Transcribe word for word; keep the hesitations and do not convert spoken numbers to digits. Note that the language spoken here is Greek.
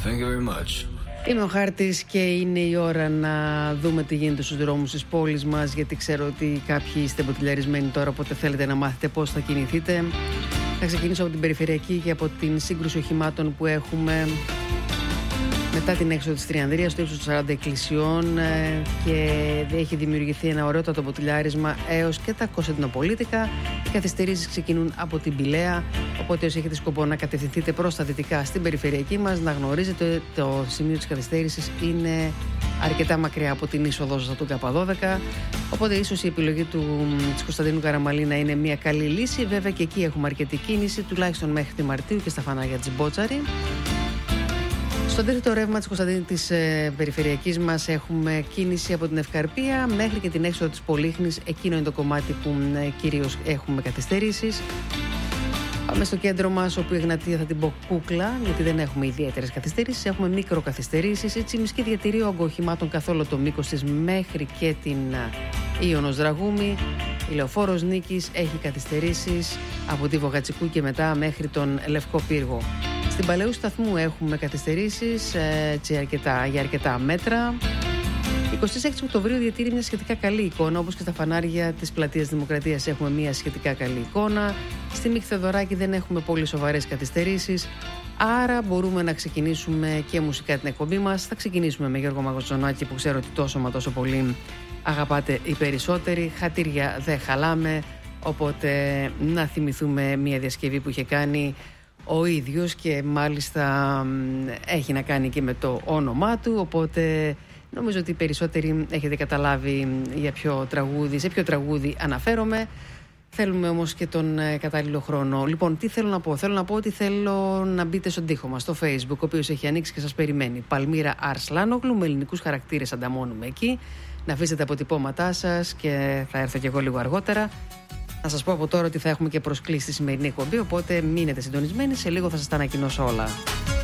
Thank you very much. Είμαι ο Χάρτης και είναι η ώρα να δούμε τι γίνεται στους δρόμους της πόλης μας, γιατί ξέρω ότι κάποιοι είστε μποτιλιαρισμένοι τώρα, οπότε θέλετε να μάθετε πώς θα κινηθείτε. Θα ξεκινήσω από την περιφερειακή και από την σύγκρουση οχημάτων που έχουμε μετά την έξοδο της Τριανδρίας, στο ύψος των σαράντα εκκλησιών, και έχει δημιουργηθεί ένα ωραιότατο μποτιλιάρισμα έως και τα Κωνσταντινοπολίτικα. Οι καθυστερήσεις ξεκινούν από την Πηλαία, οπότε όσοι έχετε σκοπό να κατευθυνθείτε προς τα δυτικά στην περιφερειακή μας, να γνωρίζετε ότι το σημείο της καθυστέρησης είναι αρκετά μακριά από την είσοδό σας από τον Κάπα δώδεκα. Οπότε ίσως η επιλογή του, της Κωνσταντίνου Καραμαλή να είναι μια καλή λύση. Βέβαια και εκεί έχουμε αρκετή κίνηση, τουλάχιστον μέχρι τη Μαρτίου και στα φανάρια της Μπότσαρη. Στο αντίθετο ρεύμα της Κωνσταντίνη της ε, περιφερειακής μας έχουμε κίνηση από την Ευκαρπία μέχρι και την έξοδο της Πολύχνης. Εκείνο είναι το κομμάτι που ε, κυρίως έχουμε καθυστερήσεις. Πάμε στο κέντρο μας, όπου η Εγνατία θα την πω κούκλα, γιατί δεν έχουμε ιδιαίτερες καθυστερήσεις. Έχουμε μικροκαθυστερήσεις. Η Τσιμισκή διατηρεί όγκο οχημάτων καθ' όλο το μήκος της μέχρι και την Ίωνος Δραγούμη. Η Λεωφόρος Νίκης έχει καθυστερήσεις από τη Βογατσικού και μετά μέχρι τον Λευκό Πύργο. Στην Παλαιού Σταθμού έχουμε καθυστερήσεις έτσι, αρκετά, για αρκετά μέτρα. εικοστή έκτη Οκτωβρίου διατηρεί μια σχετικά καλή εικόνα, όπως και στα φανάρια της Πλατείας Δημοκρατίας έχουμε μια σχετικά καλή εικόνα. Στη Μύκη Θεοδωράκη δεν έχουμε πολύ σοβαρές καθυστερήσεις, άρα μπορούμε να ξεκινήσουμε και μουσικά την εκπομπή μας. Θα ξεκινήσουμε με Γιώργο Μαγοτσονάκη, που ξέρω ότι τόσο μα τόσο πολύ αγαπάτε οι περισσότεροι. Χατήρια δεν χαλάμε, οπότε να θυμηθούμε μια διασκευή που είχε κάνει ο ίδιος και μάλιστα έχει να κάνει και με το όνομά του, οπότε νομίζω ότι οι περισσότεροι έχετε καταλάβει για ποιο τραγούδι, σε ποιο τραγούδι αναφέρομαι. Θέλουμε όμως και τον κατάλληλο χρόνο. Λοιπόν, τι θέλω να πω. Θέλω να πω ότι θέλω να μπείτε στον τοίχο μας, στο Facebook, ο οποίος έχει ανοίξει και σας περιμένει. Παλμύρα Αρσλάνογλου, με ελληνικούς χαρακτήρες ανταμώνουμε εκεί. Να αφήσετε τα αποτυπώματά σας και θα έρθω κι εγώ λίγο αργότερα. Να σας πω από τώρα ότι θα έχουμε και προσκλήσεις στη σημερινή εκπομπή, οπότε μείνετε συντονισμένοι. Σε λίγο θα σας τα ανακοινώσω όλα.